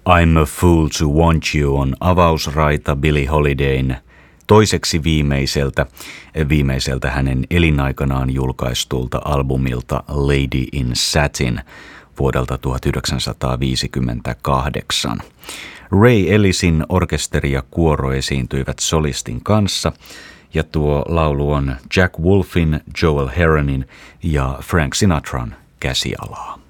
I'm a Fool to Want You on avausraita Billie Holidayn toiseksi viimeiseltä hänen elinaikanaan julkaistulta albumilta Lady in Satin vuodelta 1958. Ray Ellisin orkesteri ja kuoro esiintyivät solistin kanssa, ja tuo laulu on Jack Wolfin, Joel Herronin ja Frank Sinatran käsialaa.